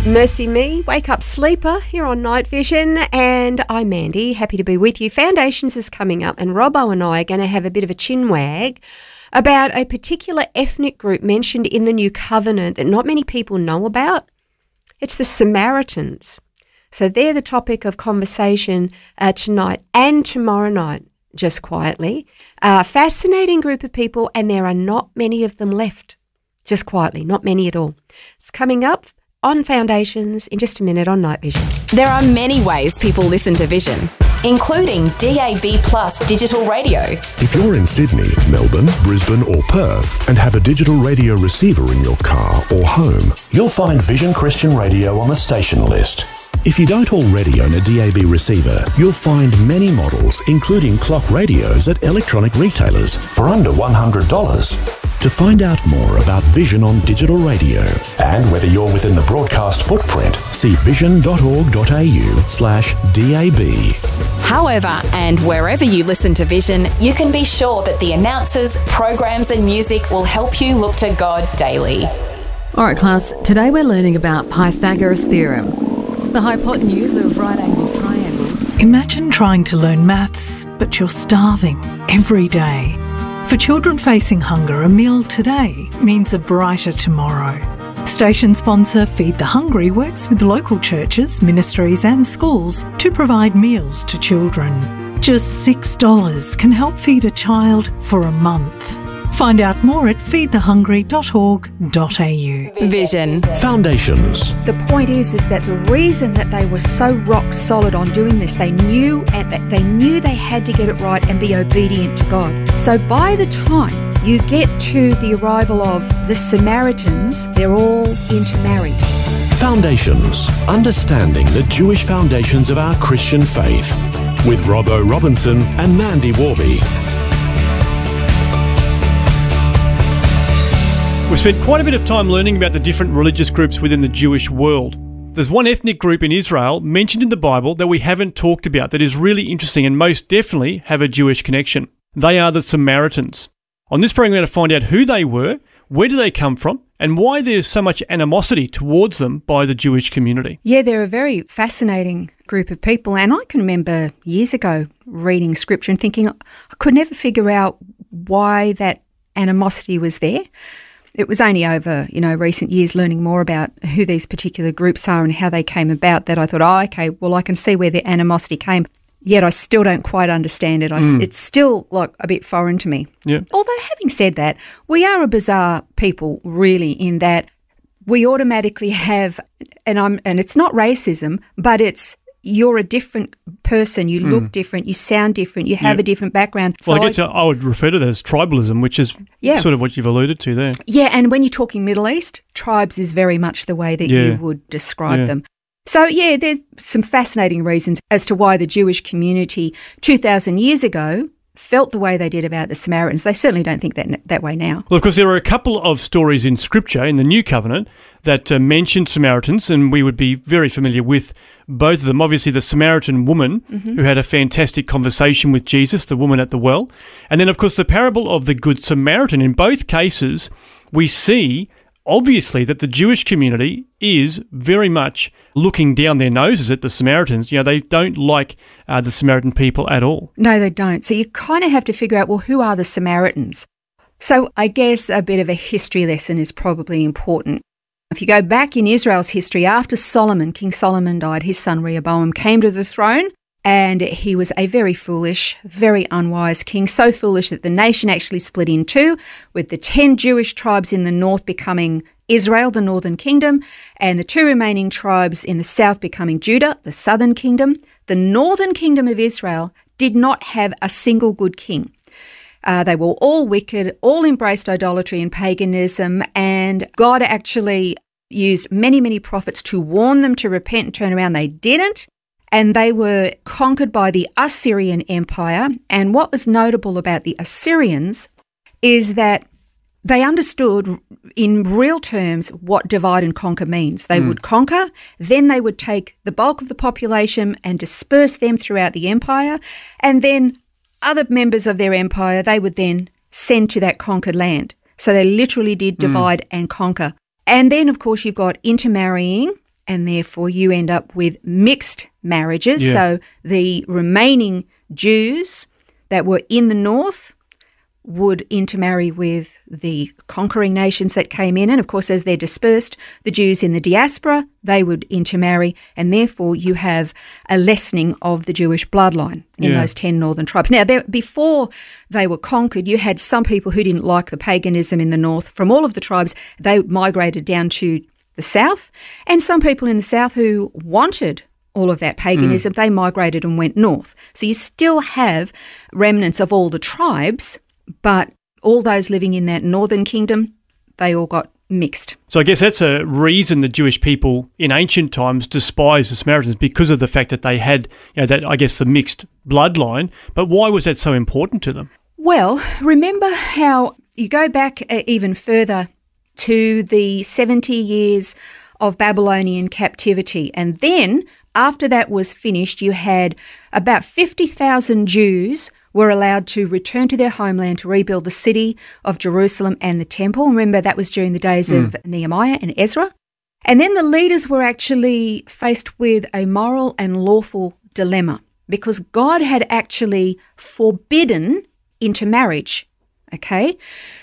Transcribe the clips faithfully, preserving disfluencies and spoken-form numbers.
Mercy me, wake up sleeper here on Night Vision, and I'm Mandy, happy to be with you. Foundations is coming up and Robbo and I are going to have a bit of a chin wag about a particular ethnic group mentioned in the New Covenant that not many people know about. It's the Samaritans. So they're the topic of conversation uh, tonight and tomorrow night, just quietly. Uh, fascinating group of people, and there are not many of them left, just quietly, not many at all. It's coming up on Foundations in just a minute on Night Vision. There are many ways people listen to Vision, including D A B plus digital radio. If you're in Sydney, Melbourne, Brisbane or Perth and have a digital radio receiver in your car or home, you'll find Vision Christian Radio on the station list. If you don't already own a D A B receiver, you'll find many models, including clock radios, at electronic retailers for under one hundred dollars. To find out more about Vision on digital radio and whether you're within the broadcast footprint, see vision.org.au slash DAB. However, and wherever you listen to Vision, you can be sure that the announcers, programs and music will help you look to God daily. All right, class, today we're learning about Pythagoras' theorem, the hypotenuse of right-angled triangles. Imagine trying to learn maths, but you're starving every day. For children facing hunger, a meal today means a brighter tomorrow. Station sponsor Feed the Hungry works with local churches, ministries and schools to provide meals to children. Just six dollars can help feed a child for a month. Find out more at feed the hungry dot org dot a u. Vision. Foundations. The point is, is that the reason that they were so rock solid on doing this, they knew and that they knew they had to get it right and be obedient to God. So by the time you get to the arrival of the Samaritans, they're all intermarried. Foundations. Understanding the Jewish foundations of our Christian faith. With Robbo Robinson and Mandy Warby. We've spent quite a bit of time learning about the different religious groups within the Jewish world. There's one ethnic group in Israel mentioned in the Bible that we haven't talked about that is really interesting and most definitely have a Jewish connection. They are the Samaritans. On this program, we're going to find out who they were, where do they come from, and why there's so much animosity towards them by the Jewish community. Yeah, they're a very fascinating group of people, and I can remember years ago reading scripture and thinking I could never figure out why that animosity was there. It was only over, you know, recent years learning more about who these particular groups are and how they came about that I thought, oh, okay, well, I can see where the animosity came. Yet I still don't quite understand it. I, mm. It's still like a bit foreign to me. Yeah. Although having said that, we are a bizarre people really in that we automatically have, and I'm, and it's not racism, but it's you're a different person, you look mm. different, you sound different, you have yeah. a different background. Well, so I guess I, I would refer to that as tribalism, which is yeah. sort of what you've alluded to there. Yeah, and when you're talking Middle East, tribes is very much the way that yeah. you would describe yeah. them. So, yeah, there's some fascinating reasons as to why the Jewish community two thousand years ago felt the way they did about the Samaritans. They certainly don't think that that way now. Well, of course, there are a couple of stories in Scripture, in the New Covenant, that uh, mention Samaritans, and we would be very familiar with both of them. Obviously, the Samaritan woman mm-hmm. who had a fantastic conversation with Jesus, the woman at the well. And then, of course, the parable of the Good Samaritan. In both cases, we see, obviously, that the Jewish community is very much looking down their noses at the Samaritans. You know, they don't like uh, the Samaritan people at all. No, they don't. So you kind of have to figure out, well, who are the Samaritans? So I guess a bit of a history lesson is probably important. If you go back in Israel's history, after Solomon, King Solomon died, his son Rehoboam came to the throne, and he was a very foolish, very unwise king, so foolish that the nation actually split in two, with the ten Jewish tribes in the north becoming Israel, the northern kingdom, and the two remaining tribes in the south becoming Judah, the southern kingdom. The northern kingdom of Israel did not have a single good king. Uh, they were all wicked, all embraced idolatry and paganism, and God actually used many, many prophets to warn them to repent and turn around. They didn't, and they were conquered by the Assyrian Empire. And what was notable about the Assyrians is that they understood in real terms what divide and conquer means. They mm. would conquer, then they would take the bulk of the population and disperse them throughout the empire, and then other members of their empire, they would then send to that conquered land. So they literally did divide mm. and conquer. And then, of course, you've got intermarrying and therefore you end up with mixed marriages. Yeah. So the remaining Jews that were in the north would intermarry with the conquering nations that came in. And, of course, as they're dispersed, the Jews in the diaspora, they would intermarry, and therefore you have a lessening of the Jewish bloodline in Yeah. those ten northern tribes. Now, there, before they were conquered, you had some people who didn't like the paganism in the north. From all of the tribes, they migrated down to the south, and some people in the south who wanted all of that paganism, mm. they migrated and went north. So you still have remnants of all the tribes, but all those living in that northern kingdom, they all got mixed. So I guess that's a reason the Jewish people in ancient times despised the Samaritans, because of the fact that they had, you know, that, I guess, the mixed bloodline. But why was that so important to them? Well, remember how you go back uh, even further to the seventy years of Babylonian captivity, and then after that was finished, you had about fifty thousand Jews were allowed to return to their homeland to rebuild the city of Jerusalem and the temple. Remember, that was during the days mm. of Nehemiah and Ezra. And then the leaders were actually faced with a moral and lawful dilemma, because God had actually forbidden intermarriage, okay?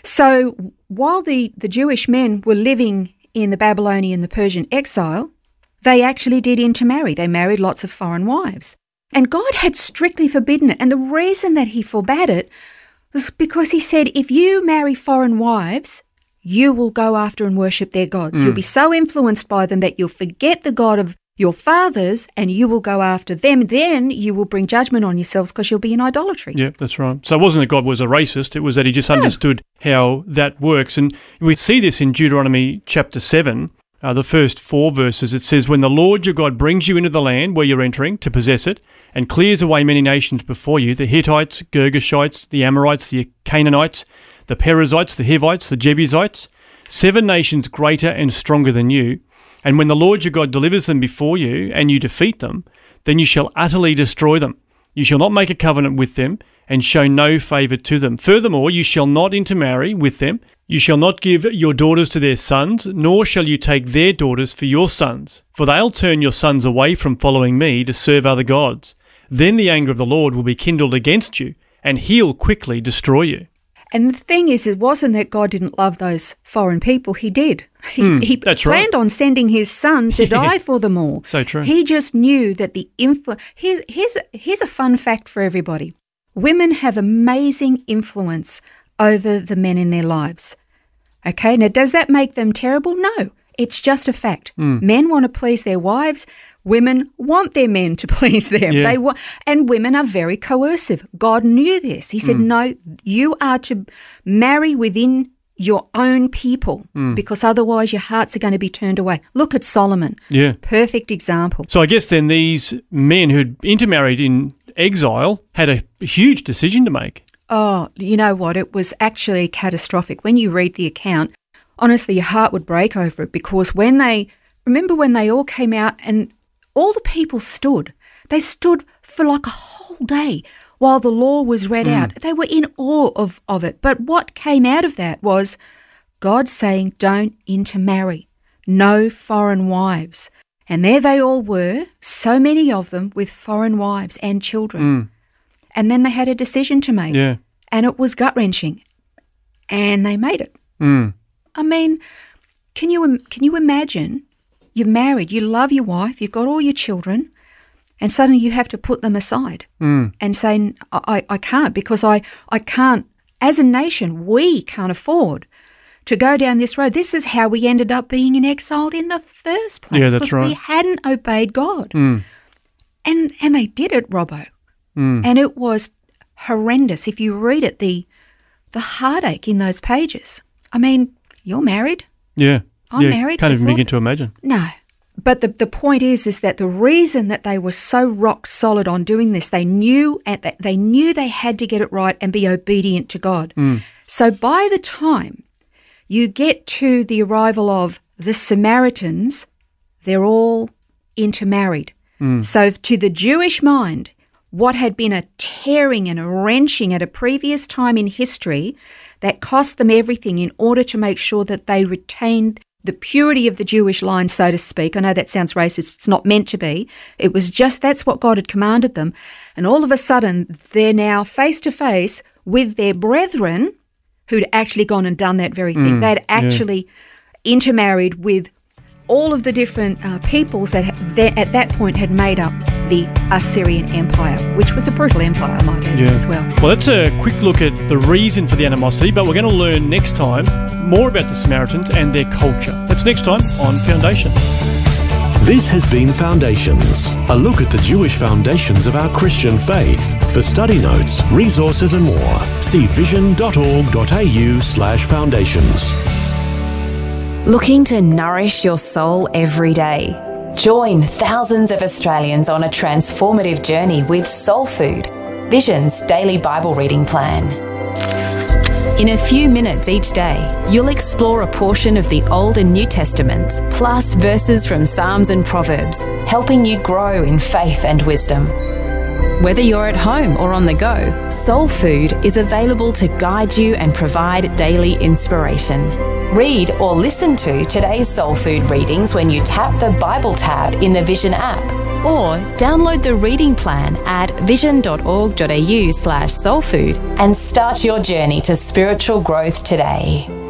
So while the, the Jewish men were living in the Babylonian, the Persian exile, they actually did intermarry. They married lots of foreign wives. And God had strictly forbidden it. And the reason that he forbade it was because he said, if you marry foreign wives, you will go after and worship their gods. Mm. You'll be so influenced by them that you'll forget the God of your fathers and you will go after them. Then you will bring judgment on yourselves because you'll be in idolatry. Yeah, that's right. So it wasn't that God was a racist. It was that he just no. understood how that works. And we see this in Deuteronomy chapter seven. Uh, the first four verses, it says, when the Lord your God brings you into the land where you're entering to possess it, and clears away many nations before you, the Hittites, Girgashites, the Amorites, the Canaanites, the Perizzites, the Hivites, the Jebusites, seven nations greater and stronger than you, and when the Lord your God delivers them before you, and you defeat them, then you shall utterly destroy them. You shall not make a covenant with them, and show no favour to them. Furthermore, you shall not intermarry with them. You shall not give your daughters to their sons, nor shall you take their daughters for your sons, for they'll turn your sons away from following me to serve other gods. Then the anger of the Lord will be kindled against you, and he'll quickly destroy you. And the thing is, it wasn't that God didn't love those foreign people. He did. He, mm, he that's planned right. on sending his son to yeah. die for them all. So true. He just knew that the influence... Here's, here's, here's a fun fact for everybody. Women have amazing influence over the men in their lives. Okay, now does that make them terrible? No, it's just a fact. Mm. Men want to please their wives. Women want their men to please them. Yeah. They wa- And women are very coercive. God knew this. He said, mm. no, you are to marry within your own people mm. because otherwise your hearts are going to be turned away. Look at Solomon. Yeah. Perfect example. So I guess then these men who'd intermarried in exile had a huge decision to make. Oh, you know what? It was actually catastrophic. When you read the account, honestly, your heart would break over it, because when they, remember when they all came out and all the people stood, they stood for like a whole day while the law was read mm. out. They were in awe of, of it. But what came out of that was God saying, don't intermarry, no foreign wives. And there they all were, so many of them with foreign wives and children. Mm. And then they had a decision to make. Yeah. And it was gut-wrenching. And they made it. Mm. I mean, can you can you imagine, you're married, you love your wife, you've got all your children, and suddenly you have to put them aside mm. and say, I, I can't, because I, I can't, as a nation, we can't afford to go down this road. This is how we ended up being in exile in the first place. Yeah, that's because right. we hadn't obeyed God. Mm. And and they did it, Robbo. Mm. And it was horrendous. If you read it, the the heartache in those pages. I mean, you're married. Yeah. I'm yeah, married. Can't even before. begin to imagine. No. But the, the point is, is that the reason that they were so rock solid on doing this, they knew at that they knew they had to get it right and be obedient to God. Mm. So by the time you get to the arrival of the Samaritans, they're all intermarried. Mm. So to the Jewish mind, what had been a tearing and a wrenching at a previous time in history that cost them everything in order to make sure that they retained the purity of the Jewish line, so to speak. I know that sounds racist. It's not meant to be. It was just that's what God had commanded them. And all of a sudden, they're now face to face with their brethren who'd actually gone and done that very thing. Mm, They'd actually yeah. intermarried with all of the different uh, peoples that, that at that point had made up the Assyrian Empire, which was a brutal empire, I might add, yeah. as well. Well, that's a quick look at the reason for the animosity, but we're going to learn next time more about the Samaritans and their culture. That's next time on Foundation. This has been Foundations, a look at the Jewish foundations of our Christian faith. For study notes, resources and more, see vision.org.au slash foundations. Looking to nourish your soul every day? Join thousands of Australians on a transformative journey with Soul Food, Vision's daily Bible reading plan. In a few minutes each day, you'll explore a portion of the Old and New Testaments, plus verses from Psalms and Proverbs, helping you grow in faith and wisdom. Whether you're at home or on the go, Soul Food is available to guide you and provide daily inspiration. Read or listen to today's Soul Food readings when you tap the Bible tab in the Vision app, or download the reading plan at vision.org.au slash soulfood and start your journey to spiritual growth today.